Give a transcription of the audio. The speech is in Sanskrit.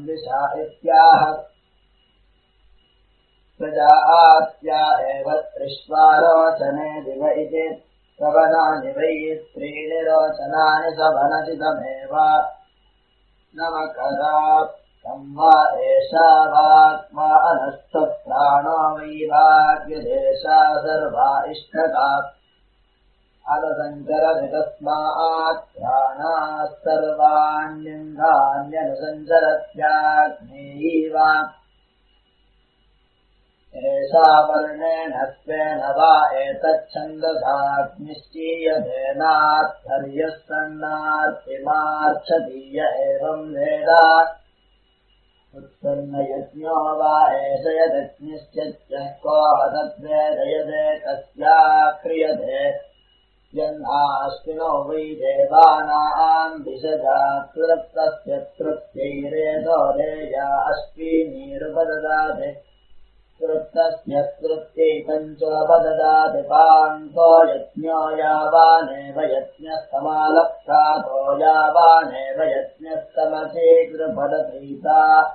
द्विषा इत्याह प्रजा आत्या एव त्रिष्वारोचने दिव इति सवनानि वै त्रीणि रोचनानि सवनचितमेव नमकरा वा एषा वाक्मा अनस्थप्राणो वै वाग्यदेशा सर्वा इष्टका अदसञ्चरति तस्मात् प्राणाः सर्वाण्यङ्गान्यनुसञ्चरत्याग्नेयीवा एषा वर्णेन स्वेन वा एतच्छन्दसाग्निश्चीयतेनार्थर्यः सन्नार्तिमार्च्छतीय एवं वेद उत्सन्नयज्ञो वा एष यदग्निश्चित्यः को हतद्वेदयते कस्या क्रियते यन्नाश्विनो वै देवानाम् दिशजातृप्तस्य तृप्त्यैरेधो देया अश्विनीरुपददाति तृप्तस्य तृप्त्यै पञ्चोपददाति पान्तो यज्ञो यावानेव यज्ञस्तमालक्षातो यावानेव यज्ञस्तमचीकृपदतीता